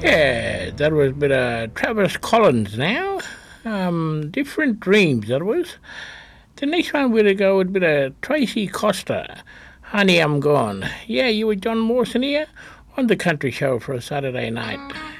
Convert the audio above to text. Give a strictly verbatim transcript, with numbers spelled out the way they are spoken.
Yeah, that was a bit of Travis Collins now. Um, different dreams, that was. The next one we're to go with a bit of Tracy Costa. Honey, I'm gone. Yeah, you were John Mawson here on the Country Show for a Saturday night.